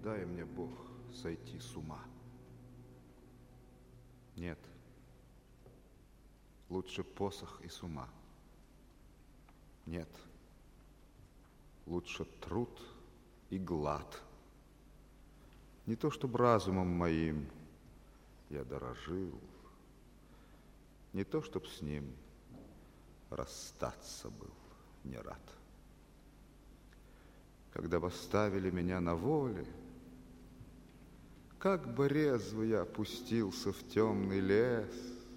дай мне, Бог, сойти с ума. Нет, лучше посох и с ума. Нет, лучше труд и глад. Не то, чтоб разумом моим я дорожил, не то, чтоб с ним расстаться был не рад. Когда поставили меня на воле, как бы резво я опустился в темный лес,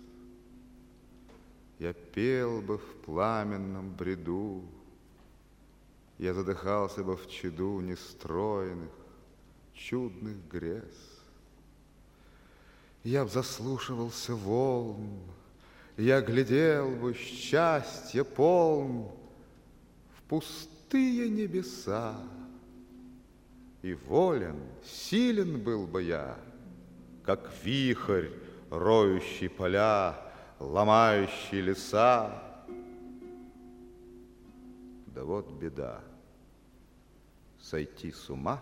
я пел бы в пламенном бреду, я задыхался бы в чаду нестройных, чудных грез. Я б заслушивался волн, я глядел бы счастье полн в пустые небеса, и волен, силен был бы я, как вихрь, роющий поля, ломающий леса. Да вот беда, сойти с ума,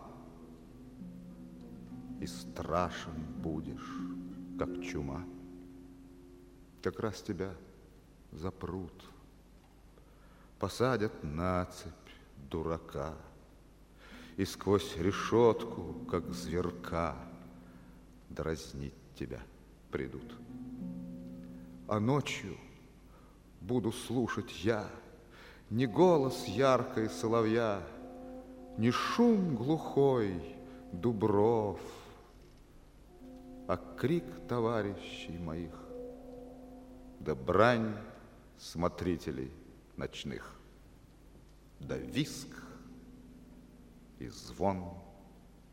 и страшен будешь, как чума. Как раз тебя запрут, посадят на цепь дурака, и сквозь решетку, как зверка, дразнить тебя придут. А ночью буду слушать я не голос яркой соловья, не шум глухой дубров, а крик товарищей моих, да брань смотрителей ночных, да виск и звон